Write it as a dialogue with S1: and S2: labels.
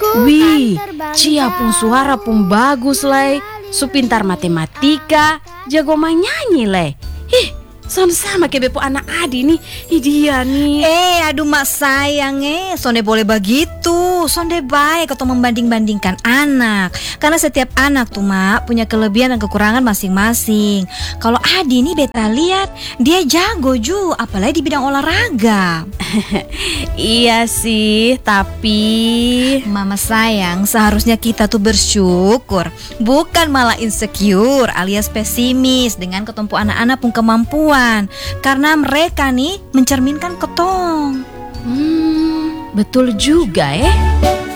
S1: Wih, Cia pun suara pun bagus leh. Su pintar matematika, jago main nyanyi leh. Sama kayak bepo anak Adi nih. Dia nih.
S2: Aduh mak sayang sonde boleh begitu. Sonde baik atau membanding-bandingkan anak. Karena setiap anak tuh mak punya kelebihan dan kekurangan masing-masing. Kalau Adi nih beta lihat dia jago ju, apalagi di bidang olahraga.
S1: Iya sih, tapi
S2: mama sayang, seharusnya kita tuh bersyukur, bukan malah insecure alias pesimis dengan ketumpu anak-anak pun kemampuan. Karena mereka nih mencerminkan ketong.
S1: Betul juga